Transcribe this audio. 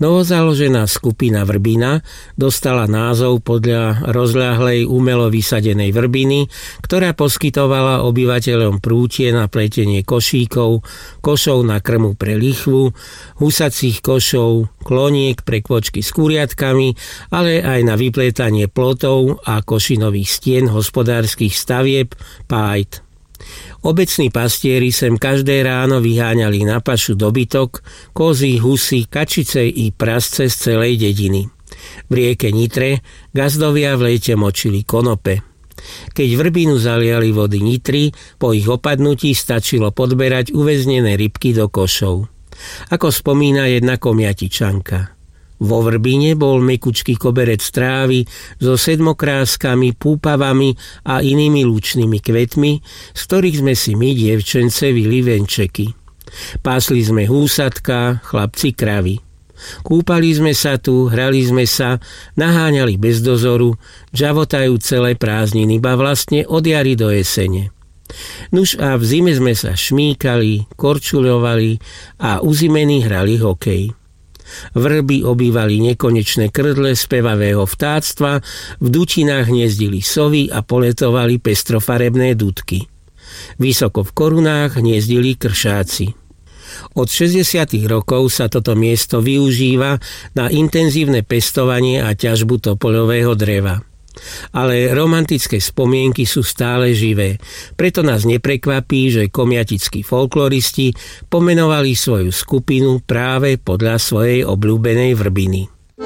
Novozaložená skupina Vrbina dostala názov podľa rozľahlej umelo vysadenej vrbiny, ktorá poskytovala obyvateľom prútie na pletenie košíkov, košov na krmu pre lichvu, husacích košov, kloniek pre kôčky s kuriatkami, ale aj na vypletanie plotov a košinových stien hospodárskych stavieb, pájt. Obecní pastieri sem každé ráno vyháňali na pašu dobytok, kozy, husy, kačice i prasce z celej dediny. V rieke Nitre gazdovia v lete močili konope. Keď vrbinu zaliali vody Nitry, po ich opadnutí stačilo podberať uväznené rybky do košov. Ako spomína jedna komiatičanka. Vo vrbine bol mekučký koberec trávy so sedmokráskami, púpavami a inými lúčnými kvetmi, z ktorých sme si my, dievčence, vili venčeky. Pásli sme húsatka, chlapci kravy. Kúpali sme sa tu, hrali sme sa, naháňali bez dozoru, žavotajú celé prázdniny, ba vlastne od jary do jesene. Nuž a v zime sme sa šmíkali, korčuľovali a uzimení hrali hokej. Vrby obývali nekonečné krdle spevavého vtáctva, v dutinách hniezdili sovy a poletovali pestrofarebné dudky. Vysoko v korunách hniezdili kršáci. Od 60. rokov sa toto miesto využíva na intenzívne pestovanie a ťažbu topoľového dreva. Ale romantické spomienky sú stále živé, preto nás neprekvapí, že komiatickí folkloristi pomenovali svoju skupinu práve podľa svojej obľúbenej vrbiny.